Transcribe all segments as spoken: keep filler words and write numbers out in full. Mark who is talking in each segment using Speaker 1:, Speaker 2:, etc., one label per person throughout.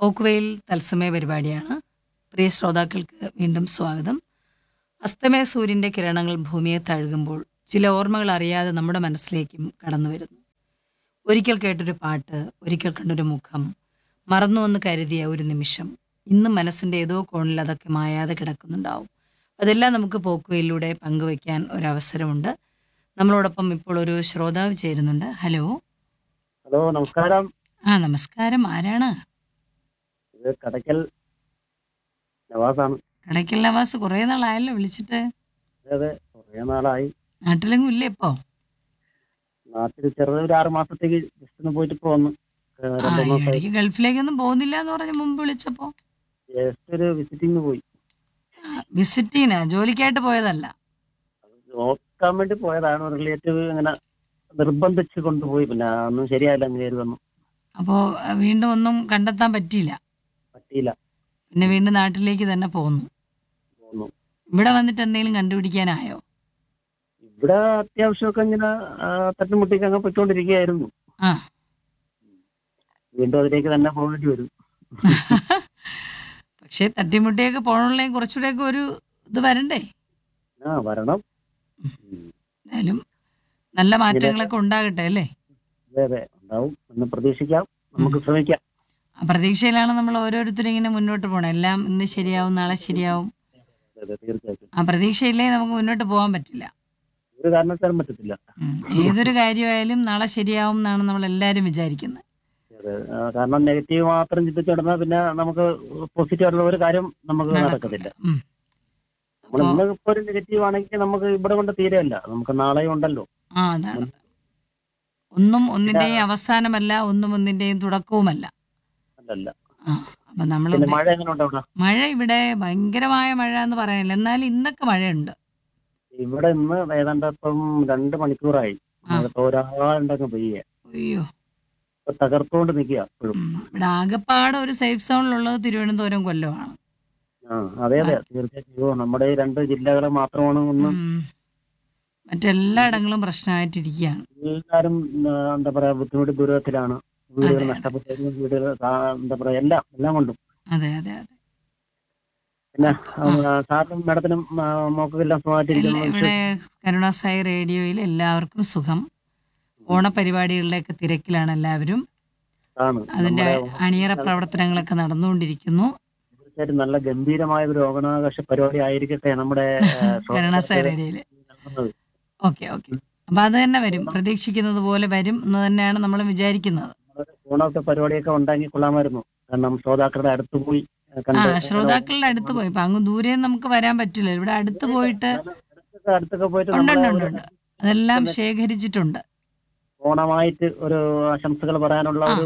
Speaker 1: പോക്കുവെയിൽ തത്സമയ പരിപാടിയാണ്. പ്രിയ ശ്രോതാക്കൾക്ക് വീണ്ടും സ്വാഗതം. അസ്തമയ സൂര്യൻ്റെ കിരണങ്ങൾ ഭൂമിയെ തഴുകുമ്പോൾ ചില ഓർമ്മകൾ അറിയാതെ നമ്മുടെ മനസ്സിലേക്കും കടന്നു വരുന്നു. ഒരിക്കൽ കേട്ടൊരു പാട്ട്, ഒരിക്കൽ കണ്ടൊരു മുഖം, മറന്നുവെന്ന് കരുതിയ ഒരു നിമിഷം, ഇന്നും മനസ്സിൻ്റെ ഏതോ കോണിൽ അതൊക്കെ മായാതെ കിടക്കുന്നുണ്ടാവും. അതെല്ലാം നമുക്ക് പോക്കുവെയിലൂടെ പങ്കുവയ്ക്കാൻ ഒരവസരമുണ്ട്. നമ്മളോടൊപ്പം ഇപ്പോൾ ഒരു ശ്രോതാവ് ചേരുന്നുണ്ട്. ഹലോ.
Speaker 2: ഹലോ, നമസ്കാരം.
Speaker 1: ആ നമസ്കാരം. ആരാണ്?
Speaker 2: ഇത് കടയ്ക്കൽ നവാസാണ്.
Speaker 1: കടയ്ക്കൽ നവാസ്, കുറേ നാളായല്ലോ വിളിച്ചിട്ട്.
Speaker 2: അതെ അതെ, കുറേ നാളായി.
Speaker 1: നാട്ടിലെങ്ങും ഇല്ലേ ഇപ്പോ?
Speaker 2: നാട്ടിൽ ചെറുത് ഒരു ആറ് മാസത്തേക്ക് ജസ്റ്റ് ഒന്ന് പോയിട്ട് ഇപ്പൊ വന്നു. ഏ,
Speaker 1: ആ
Speaker 2: രണ്ടു മൂന്ന് ദിവസമായി.
Speaker 1: ഇടയ്ക്ക് ഗൾഫിലേക്കൊന്നും പോകുന്നില്ല എന്ന് പറഞ്ഞ് മുമ്പ് വിളിച്ചപ്പോ.
Speaker 2: ജസ്റ്റ് ഒരു വിസിറ്റിംഗ് പോയി.
Speaker 1: വിസിറ്റിന് ജോലിക്കായിട്ട് പോയതല്ല.
Speaker 2: അത് നോക്കാൻ വേണ്ടി പോയതാണ്. റിലേറ്റീവ് അങ്ങനെ നിർബന്ധിച്ച് കൊണ്ടുപോയി. പിന്നെ ഒന്നും ശരിയായില്ല, അങ്ങ് കയറി വന്നു.
Speaker 1: അപ്പോൾ വീണ്ടും ഒന്നും കണ്ടെത്താൻ പറ്റിയില്ല.
Speaker 2: പറ്റിയില്ല.
Speaker 1: പിന്നെ വീണ്ടും നാട്ടിലേക്ക് തന്നെ പോന്നു.
Speaker 2: പോന്നു.
Speaker 1: ഇവിടെ വന്നിട്ട് എന്തെങ്കിലും കണ്ടുപിടിക്കാനായോ?
Speaker 2: ഇവിടെ അത്യാവശ്യമൊക്കെ ഇങ്ങനെ ആ, തട്ടിമുട്ടിക്ക് അങ്ങ് പൊയ്ക്കൊണ്ടിരിക്കുകയായിരുന്നു.
Speaker 1: ആ
Speaker 2: വീണ്ടും അതിലേക്ക് തന്നെ പോകേണ്ടി വരും.
Speaker 1: പക്ഷേ തട്ടിമുട്ടിയൊക്കെ പോകണുള്ള കുറച്ചുകൂടെയൊക്കെ ഒരു ഇത് വരണ്ടേ?
Speaker 2: ആ, വരണം. ഉം.
Speaker 1: എന്തായാലും നല്ല
Speaker 2: ഇങ്ങനെ
Speaker 1: മാറ്റങ്ങളൊക്കെ ഉണ്ടാകട്ടെ അല്ലേ?
Speaker 2: അതെ അതെ, ഉണ്ടാവും എന്ന് പ്രതീക്ഷിക്കാം. നമുക്ക് ശ്രമിക്കാം.
Speaker 1: ആ പ്രതീക്ഷയിലാണ് നമ്മൾ ഓരോരുത്തരും ഇങ്ങനെ മുന്നോട്ട് പോകണം. എല്ലാം ഇന്ന് ശരിയാവും, നാളെ ശരിയാവും.
Speaker 2: അതെ അതെ, തീർച്ചയായിട്ടും.
Speaker 1: ആ പ്രതീക്ഷയില്ലേ നമുക്ക് മുന്നോട്ട് പോകാൻ പറ്റില്ല.
Speaker 2: ഒരു കാരണവശാലും പറ്റത്തില്ല.
Speaker 1: ഉം. ഏതൊരു കാര്യമായാലും നാളെ ശരിയാവും എന്നാണ് നമ്മൾ എല്ലാവരും വിചാരിക്കുന്നത്.
Speaker 2: അതെ, ആ, കാരണം നെഗറ്റീവ് മാത്രം ചിന്തിച്ചു നടന്നാൽ പിന്നെ നമുക്ക് പോസിറ്റീവ് ആയിട്ടുള്ള ഒരു കാര്യം നമുക്ക് നടക്കത്തില്ല.
Speaker 1: നടക്കില്ല. ഉം.
Speaker 2: നമ്മൾ
Speaker 1: അപ്പോ
Speaker 2: ഇന്ന് ഇപ്പൊ ഒരു നെഗറ്റീവ് ആണെങ്കിൽ നമുക്ക് ഇവിടെ കൊണ്ട് തീരെയല്ല, നമുക്ക് നാളെയും ഉണ്ടല്ലോ.
Speaker 1: ആ അതാണ്. ഒന്നും
Speaker 2: പിന്നെ
Speaker 1: ഒന്നിന്റെയും അവസാനമല്ല, ഒന്നും ഒന്നിന്റെയും തുടക്കവുമല്ല.
Speaker 2: അല്ലല്ല.
Speaker 1: ആ അപ്പൊ നമ്മൾ
Speaker 2: പിന്നെ മഴ എങ്ങനെ ഉണ്ട് അവിടെ?
Speaker 1: മഴ ഇവിടെ ഭയങ്കരമായ മഴ എന്ന് പറയാനില്ല, എന്നാൽ ഇന്നൊക്കെ മഴയുണ്ട്.
Speaker 2: ഇവിടെ ഇന്ന് ഏതാണ്ട് ഇപ്പം രണ്ട് മണിക്കൂറായി
Speaker 1: ആ
Speaker 2: മഴ തോരാണ്ടങ്ങ് പെയ്യ.
Speaker 1: അയ്യോ.
Speaker 2: ഇപ്പൊ തകർത്തുകൊണ്ട് നിൽക്കുക ഇപ്പോഴും.
Speaker 1: ഉം. ഇവിടെ ആകെപ്പാടെ ഒരു സേഫ് സോണിലുള്ളത് തിരുവനന്തപുരം, കൊല്ലമാണ്.
Speaker 2: ആ അതെ അതെ,
Speaker 1: ബാക്കി
Speaker 2: തീർച്ചയായിട്ടും. ഇയ്യോ, നമ്മുടെ ഈ രണ്ട് ജില്ലകൾ മാത്രമാണ് ഒന്ന്.
Speaker 1: ഉം, മറ്റെല്ലായിടങ്ങളും പ്രശ്നമായിട്ടിരിക്കുകയാണ്.
Speaker 2: എല്ലാവരും ആ, എന്താ പറയാ, ബുദ്ധിമുട്ട് ദുരിതത്തിലാണ്. വീടുകൾ
Speaker 1: അതെ അതെ
Speaker 2: നഷ്ടപ്പെട്ടു, വീടുകൾ ആ, എന്താ പറയാ, എല്ലാം എല്ലാം കൊണ്ടും.
Speaker 1: അതെ അതെ അതെ.
Speaker 2: പിന്നെ
Speaker 1: ആ
Speaker 2: സാറിനും മാഡത്തിനും മോക്കെല്ലാം
Speaker 1: എല്ലാ
Speaker 2: സുഖമായിട്ടിരിക്കുന്നു
Speaker 1: ഇവിടെ
Speaker 2: വിശ്വസിക്കുന്നു.
Speaker 1: കരുണാസായി റേഡിയോയിൽ എല്ലാവർക്കും സുഖം. ഓണപരിപാടികളിലേക്ക് തിരക്കിലാണ് എല്ലാവരും.
Speaker 2: ആണ്
Speaker 1: അതിന്റെ
Speaker 2: നമ്മുടെ
Speaker 1: അണിയറ
Speaker 2: ഓണത്തിന്
Speaker 1: പ്രവർത്തനങ്ങളൊക്കെ നടന്നുകൊണ്ടിരിക്കുന്നു.
Speaker 2: തീർച്ചയായിട്ടും നല്ല ഗംഭീരമായ ഒരു ഓണാഘോഷ പരിപാടി ആയിരിക്കട്ടെ നമ്മുടെ ആ,
Speaker 1: കരുണാസായി
Speaker 2: ശ്രോതാക്കൾക്ക്
Speaker 1: റേഡിയോയിൽ.
Speaker 2: നൽകുന്നത്.
Speaker 1: Okay okay. അപ്പൊ അത് തന്നെ വരും, പ്രതീക്ഷിക്കുന്നത് പോലെ വരും എന്ന് തന്നെയാണ് നമ്മൾ വിചാരിക്കുന്നത്.
Speaker 2: നമ്മളൊരു ഓണത്തെ പരിപാടിയൊക്കെ ഉണ്ടാക്കി കൊള്ളാമായിരുന്നു. കാരണം ശ്രോതാക്കളുടെ അടുത്ത് പോയി ആ,
Speaker 1: ആ
Speaker 2: കണ്ട് അങ്ങനെ
Speaker 1: ശ്രോതാക്കളുടെ അടുത്ത് പോയി, ഇപ്പൊ അങ്ങ് ദൂരെ നമുക്ക് വരാൻ പറ്റില്ല. ഇവിടെ അടുത്ത് പോയിട്ട്
Speaker 2: അടുത്തൊക്കെ അടുത്തൊക്കെ പോയിട്ട്
Speaker 1: ഉണ്ട്
Speaker 2: നമ്മളെ
Speaker 1: ഉണ്ട് ഉണ്ട്
Speaker 2: ഒരു
Speaker 1: ഉണ്ട്. അതെല്ലാം ശേഖരിച്ചിട്ടുണ്ട്.
Speaker 2: ഓണമായിട്ട് ഒരു ആശംസകൾ പറയാനുള്ള
Speaker 1: ആ
Speaker 2: ഒരു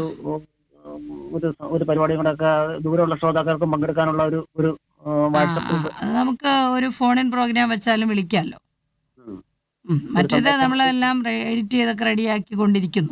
Speaker 2: ഒരു ഒരു പരിപാടിയും കൂടെ ഒക്കെ ദൂരെയുള്ള ശ്രോതാക്കൾക്കും പങ്കെടുക്കാനുള്ള ഒരു ഒരു
Speaker 1: ആ
Speaker 2: വാട്സപ്പിൽ
Speaker 1: ആ അത് നമുക്ക് ഒരു ഫോൺ ഇൻ പ്രോഗ്രാം വെച്ചാലും വിളിക്കാമല്ലോ. ഉം.
Speaker 2: ഒരു
Speaker 1: മറ്റേത്
Speaker 2: സന്ദേശം
Speaker 1: നമ്മളെല്ലാം എഡിറ്റ് ചെയ്തൊക്കെ റെഡിയാക്കി കൊണ്ടിരിക്കുന്നു.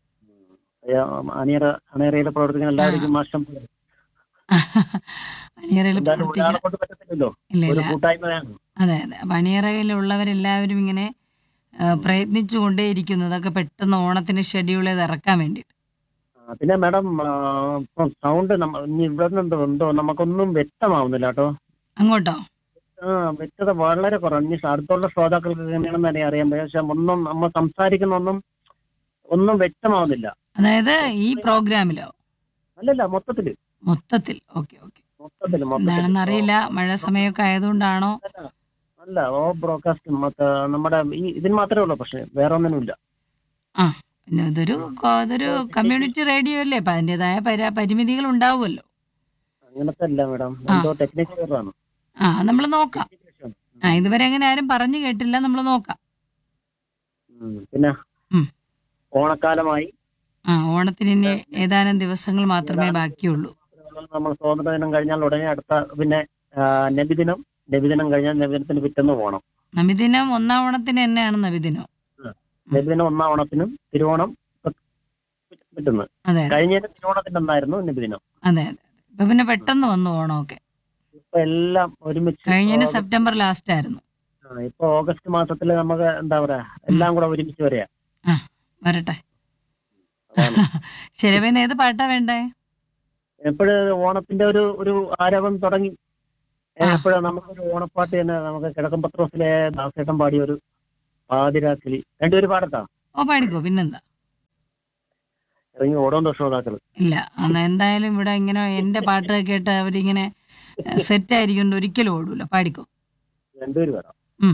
Speaker 2: അണിയറ അണിയറയിൽ പ്രവർത്തിക്കുന്ന
Speaker 1: ആ
Speaker 2: എല്ലാവർക്കും ആശംസകൾ.
Speaker 1: അണിയറയിൽ
Speaker 2: എന്തായാലും ഒരാളെ
Speaker 1: പ്രവർത്തിക്കുക.
Speaker 2: കൊണ്ട് പറ്റത്തില്ലല്ലോ,
Speaker 1: ഇല്ല
Speaker 2: ഒരു
Speaker 1: ഇല്ല.
Speaker 2: കൂട്ടായ്മ വേണം.
Speaker 1: അതെ അതെ. അപ്പം അണിയറയിലുള്ളവരെല്ലാവരും ഇങ്ങനെ ആ,
Speaker 2: ഉം.
Speaker 1: പ്രയത്നിച്ചു കൊണ്ടേയിരിക്കുന്നു അതൊക്കെ പെട്ടെന്ന് ഓണത്തിന് ഷെഡ്യൂൾ ചെയ്ത് ഇറക്കാൻ വേണ്ടിയിട്ട്.
Speaker 2: ആ, പിന്നെ മാഡം, ഇപ്പം സൗണ്ട് നമ്മ ഇനി ഇവിടെ നിന്ന് എന്തോ എന്തോ നമുക്കൊന്നും വ്യക്തമാവുന്നില്ല കേട്ടോ.
Speaker 1: അങ്ങോട്ടോ?
Speaker 2: ആ, വ്യക്തത വളരെ കുറവ്. ഇനി അടുത്തുള്ള ശ്രോതാക്കൾക്ക് എങ്ങനെയാണെന്ന് തന്നെ അറിയാൻ പറ്റും. പക്ഷെ ഒന്നും നമ്മൾ സംസാരിക്കുന്ന ഒന്നും ഒന്നും വ്യക്തമാവുന്നില്ല.
Speaker 1: അതായത് ഈ പ്രോഗ്രാമിലോ?
Speaker 2: അല്ലല്ല, മൊത്തത്തില്
Speaker 1: മൊത്തത്തിൽ? Okay okay.
Speaker 2: മൊത്തത്തില് മൊത്തത്തില്
Speaker 1: എന്താണെന്ന്
Speaker 2: ഓ,
Speaker 1: അറിയില്ല, മഴ സമയമൊക്കെ ആയതുകൊണ്ടാണോ?
Speaker 2: അല്ല അല്ല, ഓ ബ്രോഡ്കാസ്റ്റ് മൊത്ത നമ്മുടെ ഈ ഇതിന് മാത്രമേ ഉള്ളൂ, പക്ഷെ വേറെ ഒന്നിനുമില്ല.
Speaker 1: ആ പിന്നെ ഇതൊരു കൊ- ഇതൊരു
Speaker 2: ടെക്നിക്കൽ
Speaker 1: കമ്മ്യൂണിറ്റി റേഡിയോ അല്ലേ, അപ്പം അതിൻ്റെതായ പര പരിമിതികൾ ഉണ്ടാവുമല്ലോ.
Speaker 2: അങ്ങനത്തെ അല്ല മാഡം,
Speaker 1: ആ
Speaker 2: എന്തോ ടെക്നിക്കൽ എററാണ്.
Speaker 1: ആ നമ്മൾ നോക്കാം.
Speaker 2: ടെക്നിക്കൽ.
Speaker 1: ആ ഇതുവരെ അങ്ങനെ ആരും പറഞ്ഞു കേട്ടില്ല, നമ്മൾ നോക്കാം.
Speaker 2: പിന്നെ
Speaker 1: ഉം.
Speaker 2: ഓണക്കാലമായി.
Speaker 1: ആ ഓണത്തിന് ഇനി
Speaker 2: പിന്നെ
Speaker 1: ഏതാനും ദിവസങ്ങൾ മാത്രമേ
Speaker 2: ഏതാനും
Speaker 1: ബാക്കിയുള്ളൂ.
Speaker 2: ദിവസങ്ങൾ നമ്മൾ സ്വാതന്ത്ര്യ ദിനം കഴിഞ്ഞാൽ ഉടനെ അടുത്ത പിന്നെ ആ, നബിദിനം. നബിദിനം കഴിഞ്ഞാൽ നബിദിനത്തിന് പിറ്റേന്ന് ഓണം.
Speaker 1: നബിദിനം ഒന്നാം ഓണത്തിന് തന്നെയാണ് നബിദിനം.
Speaker 2: ആ,
Speaker 1: ഉം.
Speaker 2: നബിദിനം ഒന്നാം ഓണത്തിനും തിരുവോണം പിറ്റേന്ന്.
Speaker 1: അതെ അതെ
Speaker 2: കഴിഞ്ഞതിന് തിരുവോണത്തിന്റെ അന്നായിരുന്നു നബിദിനം.
Speaker 1: അതെ അതെ. ഇപ്പൊ പിന്നെ പെട്ടെന്ന് വന്നു ഓണമൊക്കെ.
Speaker 2: ഇപ്പൊ എല്ലാം ഒരുമിച്ച്
Speaker 1: കഴിഞ്ഞതിന്
Speaker 2: ഓഗസ്റ്റ്.
Speaker 1: സെപ്റ്റംബർ ലാസ്റ്റ് ആയിരുന്നു.
Speaker 2: ആ, ഇപ്പൊ ഓഗസ്റ്റ് മാസത്തില് നമുക്ക് എന്താ പറയാ,
Speaker 1: ഉം.
Speaker 2: എല്ലാം കൂടെ ഒരുമിച്ച് വരിക.
Speaker 1: ആ വരട്ടെ.
Speaker 2: അതാണ്.
Speaker 1: ശരി, പിന്നെ ഏത് പാട്ടാ വേണ്ടേ?
Speaker 2: എപ്പോഴും ഓണത്തിന്റെ ഒരു ഒരു ആരവം തുടങ്ങി.
Speaker 1: ആ
Speaker 2: എപ്പോഴും നമുക്കൊരു ഓണപ്പാട്ട് തന്നെ നമുക്ക് കിഴക്കൻ പത്രോസിലെ ദാസേട്ടൻ പാടിയ ഒരു പാതിരാക്കിളി രണ്ടുപേര് പാടത്താ
Speaker 1: ഓ പാടിക്കോ പിന്നെന്താ.
Speaker 2: ഇറങ്ങി ഓടോണ്ടോ ശ്രോതാക്കൾ.
Speaker 1: ഇല്ല അന്ന് എന്തായാലും ഇവിടെ ഇങ്ങനെ എൻ്റെ പാട്ട് കേട്ട് അവരിങ്ങനെ സെറ്റ് ആയിരിക്കും, ഒരിക്കലും ഓടൂല. പാടിക്കോ.
Speaker 2: രണ്ടുപേര് പാടാം.
Speaker 1: ഉം.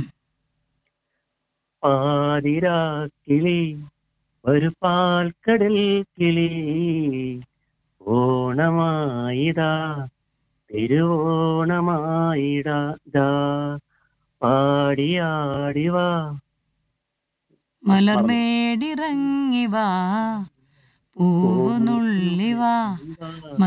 Speaker 2: പാതിരാക്കിളി ഒരു പാൽക്കടൽ കിളി ഓണമായിതാ തിരുവോണമായിടാ ദാ പാടിയാടിവാ.
Speaker 1: മലർമേടിറങ്ങി വാ പൂവുനുള്ളി വാ